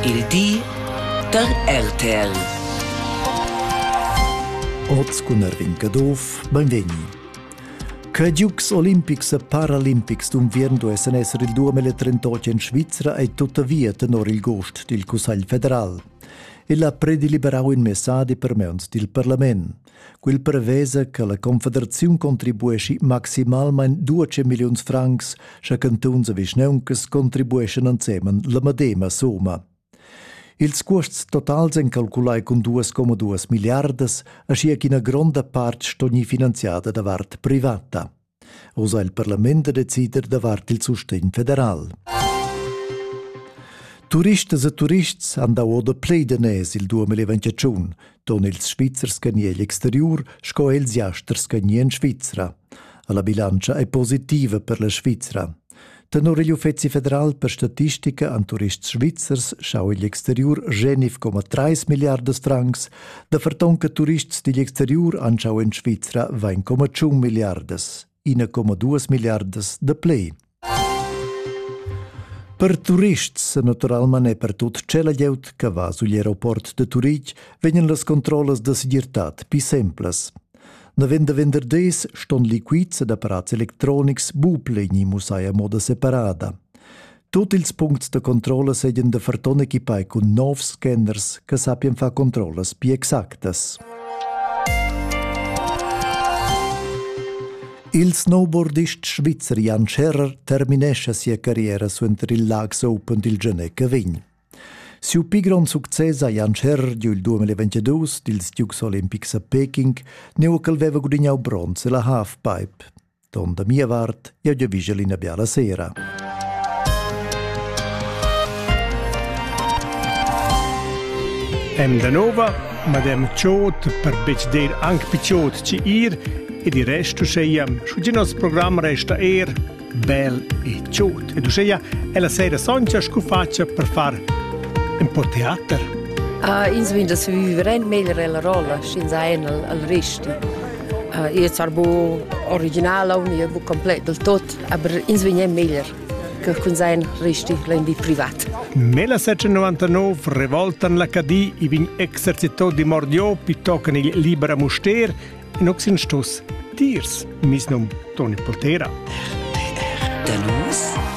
Il di der RTL. Oz con Ervincadov, benvegni. Che Giugs Olimpics e Paralimpics d'inverno dovessero essere il 2038 in Svizzera e tuttavia tenor il gost del Consiglio federal. E l'ha predeliberau in messadi per meuns del Parlament. Quel prevese che la Confederazione contribuisce maximalmente 200 milioni di francs, e cantons e visneuncas contribuiscono insieme la medema somma. Ils costs totals en calculai con 2,2 miliardas, ascia che una grande parte stogni finanziata da parte privata. Osa il Parlamento decider da parte il sostegno federal. Turistas e turists andau da pleidenes il 2021, don ils svizzers che nie l'exterior, sco els jasters che nie in Svizzera. La bilancia è positiva per la Svizzera. Tenor gli uffizi federal per statistica an turists svizzers schau gli exterior 9,3 miliardi francs, da ferton che turists degli exterior an schau in Svizzera 20,1 miliardi, 1,2 miliardi da play. Per turists, naturalmente e per tut cella glieut che va sugli aeroport de Zurich, vengono le controlles de seguretat più semples. Navenda venderdis ston liquids ed apparats electronics buplegni musai a moda separada. Tutti ils punts de controlla seien de farton equipai con 9 scanners che sapien fa controllas più exactas. Il snowboardist svizzer Jan Scherrer terminesce sia carriera suenter il Lags Open del Genet che vign. Siu pi gran succes a Jan Scherrer il 2022 dils Giugs Olimpics a Peking neu che veva gudignau bronze la halfpipe. Don da mia vart io già vigelina biala sera. Da nova, madame Ciot per becder anche picciot ci ir e di resto seiam, sugge nos programma resta bel e ciot. E du seia è la sera soncia scufaccia per far un po' teater. Ins vinda se vivere meglio la rolla, senza al resti. Io sarò originale, io bu completo del tot, aber ins vinda meglio che con sein resti lendi privat. Nella 799 revoltan l'Acadie i vin exercito di mordio pittocan il libera muster e nox in stos tiers mis nom Toni Poltera. Da nus